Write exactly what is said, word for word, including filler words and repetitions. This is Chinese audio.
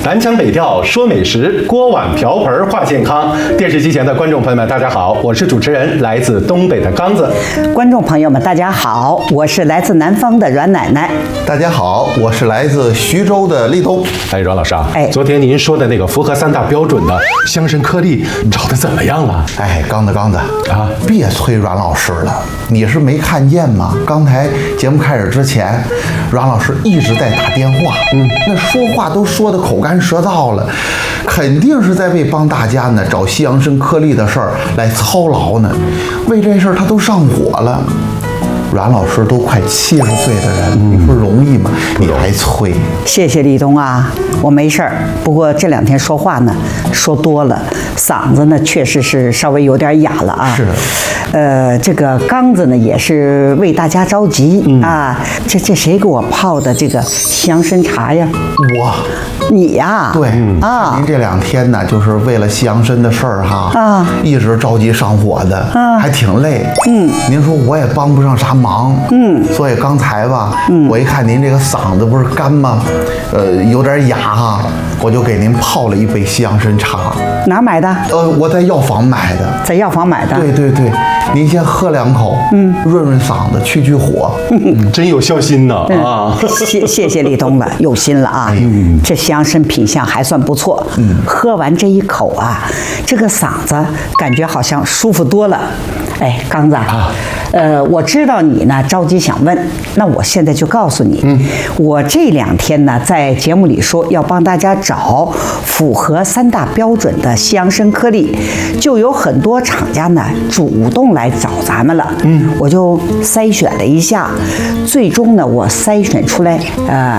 南腔北调说美食，锅碗瓢盆话健康。电视机前的观众朋友们，大家好，我是主持人，来自东北的刚子。 观众朋友们，大家好，我是来自南方的阮奶奶。 大家好，我是来自徐州的立冬。 哎，阮老师啊， 哎， 昨天您说的那个符合三大标准的香参颗粒找的怎么样了？ 哎，刚子刚子啊， 别催阮老师了，你是没看见吗？刚才节目开始之前，阮老师一直在打电话，嗯，那说话都说得口干舌燥了，肯定是在为帮大家呢找西洋参颗粒的事儿来操劳呢。为这事儿他都上火了。阮老师都快七十岁的人，嗯、你说容易吗？你还催？ 谢谢立冬啊，我没事儿。不过这两天说话呢，说多了，嗓子呢确实是稍微有点哑了啊。 是。 呃，这个刚子呢也是为大家着急、嗯、啊。这这谁给我泡的这个西洋参茶呀？ 我。 你呀？ 对、嗯、 啊。 您这两天呢，就是为了西洋参的事儿哈， 啊， 一直着急上火的，啊，还挺累。 嗯。 您说我也帮不上啥忙。 嗯。 所以刚才吧， 嗯， 我一看您这个嗓子不是干吗？呃，有点哑哈，我就给您泡了一杯西洋参茶。 哪儿买的？ 呃，我在药房买的。 在药房买的。 对对对，您先喝两口，嗯，润润嗓子，去去火。 嗯，真有孝心呢啊！ 谢谢谢立冬了，有心了啊。嗯，这西洋参品相还算不错。嗯，喝完这一口啊，这个嗓子感觉好像舒服多了。哎，刚子啊，呃，我知道你呢着急想问，那我现在就告诉你，嗯，我这两天呢在节目里说要帮大家找符合三大标准的西洋参颗粒，就有很多厂家呢主动来找咱们了，嗯，我就筛选了一下，最终呢我筛选出来，呃。